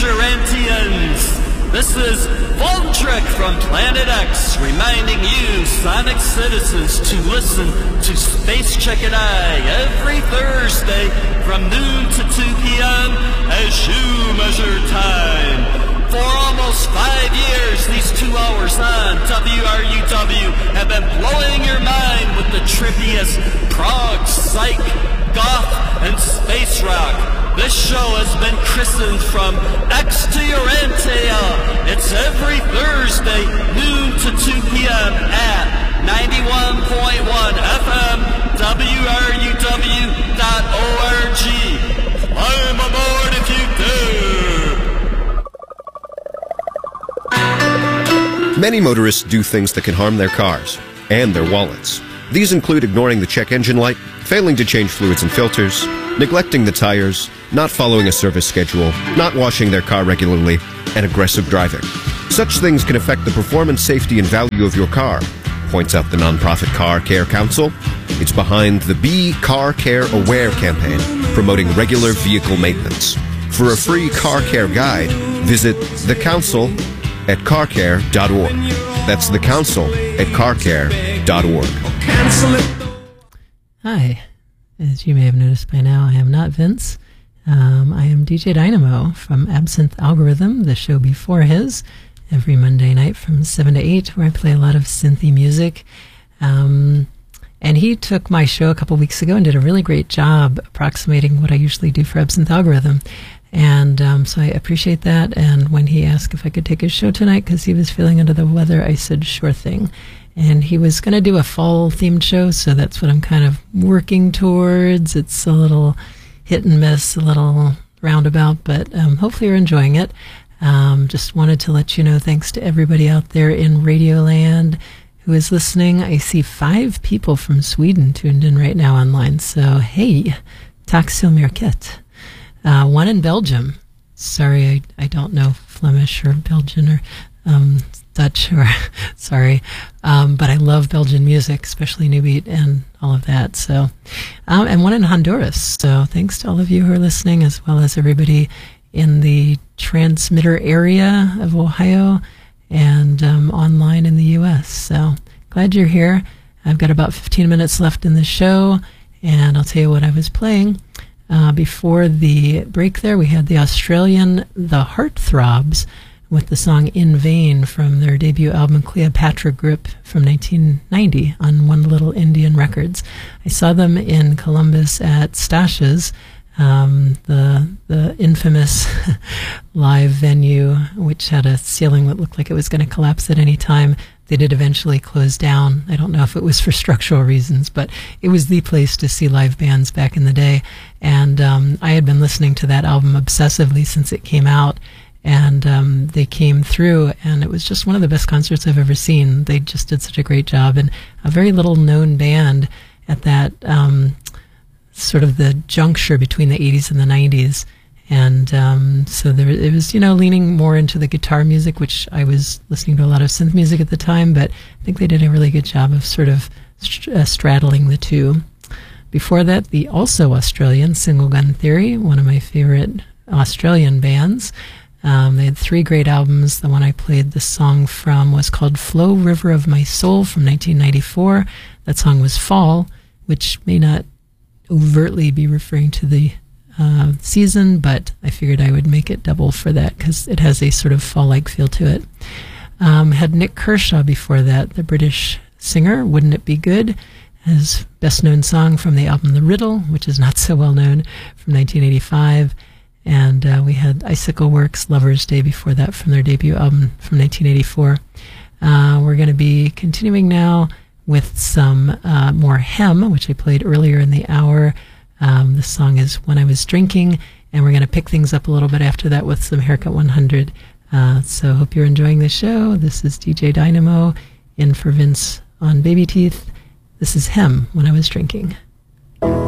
Jurentians. This is Voltric from Planet X, reminding you, Sonic citizens, to listen to Space Check and I every Thursday from noon to 2 p.m. as you measure time. For almost 5 years, these 2 hours on WRUW have been blowing your mind with the trippiest prog, psych, goth, and space rock. This show has been christened From X to Urantia. It's every Thursday, noon to 2 p.m. at 91.1 FM, WRUW.org. Climb aboard if you dare. Many motorists do things that can harm their cars and their wallets. These include ignoring the check engine light, failing to change fluids and filters, neglecting the tires, not following a service schedule, not washing their car regularly, and aggressive driving. Such things can affect the performance, safety, and value of your car, points out the nonprofit Car Care Council. It's behind the Be Car Care Aware campaign, promoting regular vehicle maintenance. For a free car care guide, visit the council at carcare.org. That's the council at carcare.org. Hi. As you may have noticed by now, I am not Vince. I am DJ Dynamo from Absinthe Algorithm, the show before his, every Monday night from 7 to 8, where I play a lot of synthy music. And he took my show a couple weeks ago and did a really great job approximating what I usually do for Absinthe Algorithm. And so I appreciate that. And when he asked if I could take his show tonight because he was feeling under the weather, I said, sure thing. And he was going to do a fall-themed show, so that's what I'm kind of working towards. It's a little hit and miss, a little roundabout, but hopefully you're enjoying it. Just wanted to let you know, thanks to everybody out there in Radioland who is listening. I see 5 people from Sweden tuned in right now online, so hey, tack så mycket. 1 in Belgium. Sorry, I don't know Flemish or Belgian or Dutch, or sorry, but I love Belgian music, especially New Beat and all of that. So, and 1 in Honduras. So, thanks to all of you who are listening, as well as everybody in the transmitter area of Ohio and online in the U.S. So, glad you're here. I've got about 15 minutes left in the show, and I'll tell you what I was playing. Before the break there, we had the Australian The Heartthrobs with the song In Vain from their debut album Cleopatra Grip from 1990 on One Little Indian Records. I saw them in Columbus at Stashes, the infamous live venue, which had a ceiling that looked like it was going to collapse at any time. They did eventually close down. I don't know if it was for structural reasons, but it was the place to see live bands back in the day. And I had been listening to that album obsessively since it came out. And they came through, and it was just one of the best concerts I've ever seen. They just did such a great job, and a very little known band at that sort of the juncture between the 80s and the 90s. And so it was, leaning more into the guitar music, which I was listening to a lot of synth music at the time, but I think they did a really good job of sort of straddling the two. Before that, the also Australian Single Gun Theory, one of my favorite Australian bands. They had 3 great albums. The one I played the song from was called Flow River of My Soul from 1994. That song was Fall, which may not overtly be referring to the season, but I figured I would make it double for that because it has a sort of fall-like feel to it. Had Nick Kershaw before that, the British singer, Wouldn't It Be Good, his best-known song from the album The Riddle, which is not so well-known, from 1985. And we had Icicle Works, Lover's Day before that from their debut album from 1984. We're going to be continuing now with some more Hem, which I played earlier in the hour. The song is When I Was Drinking, and we're going to pick things up a little bit after that with some Haircut 100. So hope you're enjoying the show. This is DJ Dynamo in for Vince on Baby Teeth. This is Hem, When I Was Drinking.